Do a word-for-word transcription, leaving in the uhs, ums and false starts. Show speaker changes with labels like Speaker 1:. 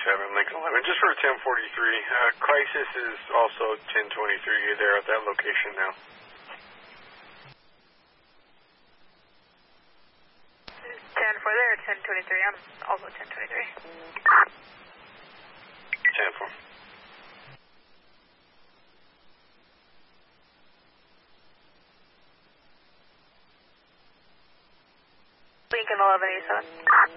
Speaker 1: seven, Lincoln eleven. Just for ten forty-three. Uh, crisis is also ten twenty-three. You're there at that location now.
Speaker 2: ten four there, ten twenty-three. I'm also ten twenty-three.
Speaker 1: ten four.
Speaker 2: Lincoln eleven eighty-seven.